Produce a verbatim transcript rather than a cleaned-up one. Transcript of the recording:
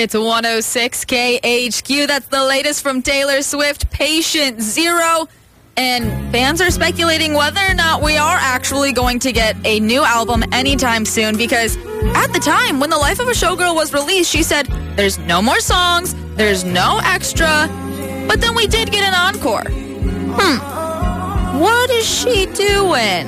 It's one oh six K H Q. That's the latest from Taylor Swift, Patient Zero. And fans are speculating whether or not we are actually going to get a new album anytime soon, because at the time when The Life of a Showgirl was released, she said, there's no more songs, there's no extra, but then we did get an encore. Hmm. What is she doing?